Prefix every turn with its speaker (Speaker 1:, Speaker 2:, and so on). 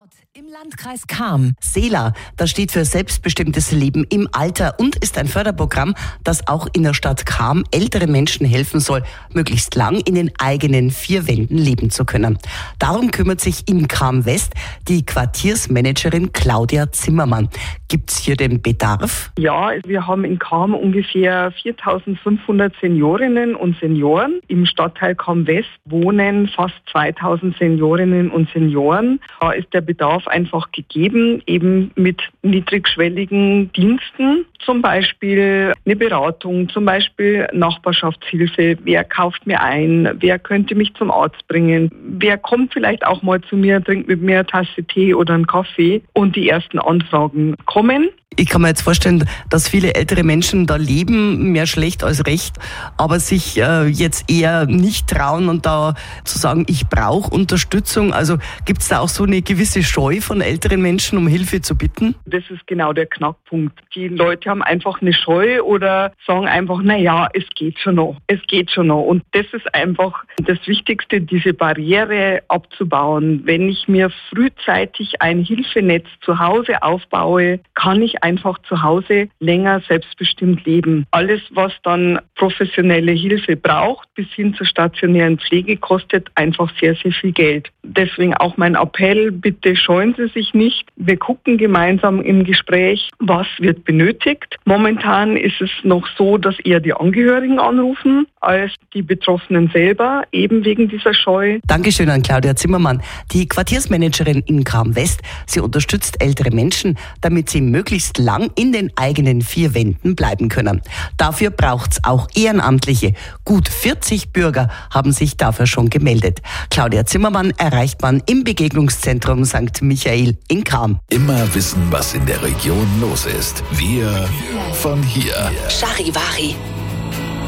Speaker 1: Im Landkreis Cham, SELA, das steht für selbstbestimmtes Leben im Alter und ist ein Förderprogramm, das auch in der Stadt Cham älteren Menschen helfen soll, möglichst lang in den eigenen vier Wänden leben zu können. Darum kümmert sich in Cham West die Quartiersmanagerin Claudia Zimmermann. Gibt's hier den Bedarf?
Speaker 2: Ja, wir haben in Cham ungefähr 4.500 Seniorinnen und Senioren. Im Stadtteil Cham West wohnen fast 2.000 Seniorinnen und Senioren. Da ist der Bedarf einfach gegeben, eben mit niedrigschwelligen Diensten, zum Beispiel eine Beratung, zum Beispiel Nachbarschaftshilfe. Wer kauft mir ein? Wer könnte mich zum Arzt bringen? Wer kommt vielleicht auch mal zu mir, trinkt mit mir eine Tasse Tee oder einen Kaffee? Und die ersten Anfragen kommen.
Speaker 1: Ich kann mir jetzt vorstellen, dass viele ältere Menschen da leben, mehr schlecht als recht, aber sich jetzt eher nicht trauen und da zu sagen, ich brauche Unterstützung. Also gibt es da auch so eine gewisse Scheu von älteren Menschen, um Hilfe zu bitten?
Speaker 2: Das ist genau der Knackpunkt. Die Leute haben einfach eine Scheu oder sagen einfach, es geht schon noch. Es geht schon noch. Und das ist einfach das Wichtigste, diese Barriere abzubauen. Wenn ich mir frühzeitig ein Hilfenetz zu Hause aufbaue, kann ich einfach zu Hause länger selbstbestimmt leben. Alles, was dann professionelle Hilfe braucht, bis hin zur stationären Pflege, kostet einfach sehr, sehr viel Geld. Deswegen auch mein Appell, bitte scheuen Sie sich nicht. Wir gucken gemeinsam im Gespräch, was wird benötigt. Momentan ist es noch so, dass eher die Angehörigen anrufen, als die Betroffenen selber, eben wegen dieser Scheu.
Speaker 1: Dankeschön an Claudia Zimmermann, die Quartiersmanagerin in Cham West. Sie unterstützt ältere Menschen, damit sie möglichst lang in den eigenen vier Wänden bleiben können. Dafür braucht's auch Ehrenamtliche. Gut 40 Bürger haben sich dafür schon gemeldet. Claudia Zimmermann erreicht man im Begegnungszentrum St. Michael in Cham.
Speaker 3: Immer wissen, was in der Region los ist. Wir von hier.
Speaker 4: Charivari.